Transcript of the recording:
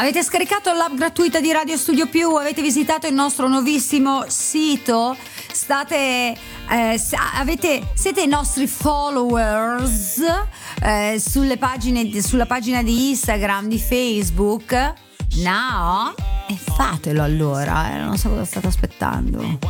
Avete scaricato l'app gratuita di Radio Studio Più? Avete visitato il nostro nuovissimo sito? Siete i nostri followers sulla pagina di Instagram, di Facebook? No? E fatelo allora, non so cosa state aspettando.